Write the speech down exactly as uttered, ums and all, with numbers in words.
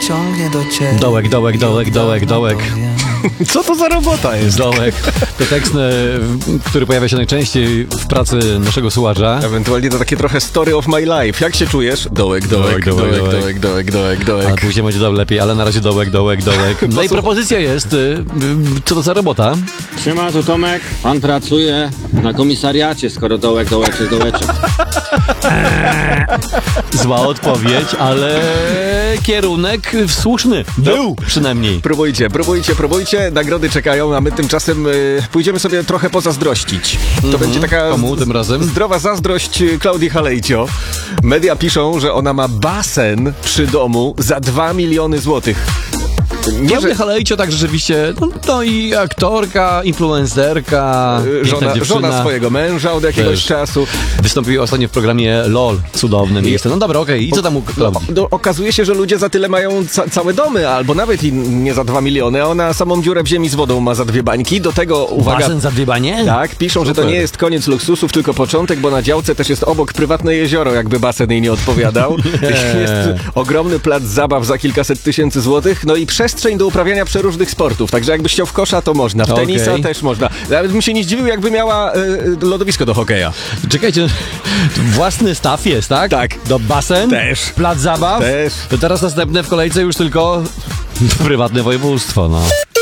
ciągnie do ciebie. Dołek, dołek, dołek, dołek, dołek. Co to za robota jest? Dołek. To tekst, który pojawia się najczęściej w pracy naszego słuchacza. Ewentualnie to takie trochę story of my life. Jak się czujesz? Dołek, dołek, dołek, dołek, dołek, dołek, dołek, dołek. Ale później będzie dobrze lepiej, ale na razie dołek, dołek, dołek. No i propozycja jest, y, co to za robota? Siema, tu Tomek. Pan pracuje na komisariacie, skoro dołek, dołek jest dołeczek. Zła odpowiedź, ale kierunek słuszny. Był przynajmniej. Próbujcie, próbujcie, próbujcie. Nagrody czekają, a my tymczasem y, pójdziemy sobie trochę pozazdrościć. To Mhm. będzie taka Komu tym razem? zdrowa zazdrość y, Klaudii Halejcio. Media piszą, że ona ma basen przy domu za dwa miliony złotych. Nie, Klaudia że Halejcio tak rzeczywiście, no, no i aktorka, influencerka, y, piękna żona, dziewczyna. żona swojego męża od jakiegoś Też. czasu. Wystąpiła ostatnio w programie LOL, cudownym. I jestem, no dobra, okej, i co tam u Klaudii? No, okazuje się, że ludzie za tyle mają ca- całe domy, albo nawet i nie za dwa miliony, a ona samą dziurę w ziemi z wodą ma za dwie bańki. Do tego, uwaga, Basen za dwie banie? tak, piszą, że to Super. nie jest koniec luksusów, tylko początek, bo na działce też jest obok prywatne jezioro, jakby basen jej nie odpowiadał. Jest ogromny plac zabaw za kilkaset tysięcy złotych, no i przestrzeń do uprawiania przeróżnych sportów. Także jakbyś chciał w kosza, to można. W Okej. tenisa też można. Nawet bym się nie zdziwił, jakby miała y, lodowisko do hokeja. Czekajcie, własny staw jest, tak? Tak. Do basen? Też. Plac zabaw? Też. To teraz następne w kolejce już tylko prywatne województwo, no.